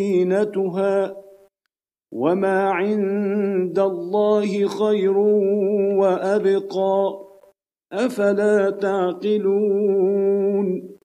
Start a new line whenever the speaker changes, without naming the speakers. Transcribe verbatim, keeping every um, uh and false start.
زينتها وما عند الله خير وأبقى أفلا تعقلون